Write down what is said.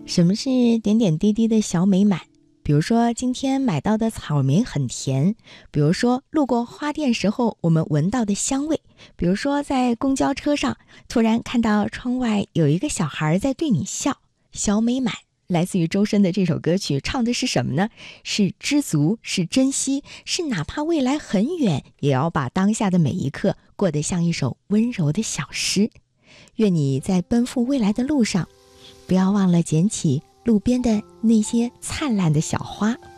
什么是点点滴滴的小美满？比如说今天买到的草莓很甜，比如说路过花店时候我们闻到的香味，比如说在公交车上突然看到窗外有一个小孩在对你笑。小美满来自于周深的这首歌曲，唱的是什么呢？是知足，是珍惜，是哪怕未来很远，也要把当下的每一刻过得像一首温柔的小诗。愿你在奔赴未来的路上，不要忘了捡起路边的那些灿烂的小花。